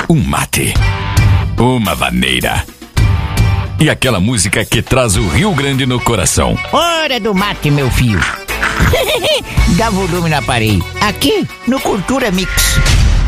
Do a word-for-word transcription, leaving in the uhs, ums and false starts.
um mate, uma vaneira e aquela música que traz o Rio Grande no coração. Hora do mate, meu filho. Dá volume no aparelho. Aqui no Cultura Mix.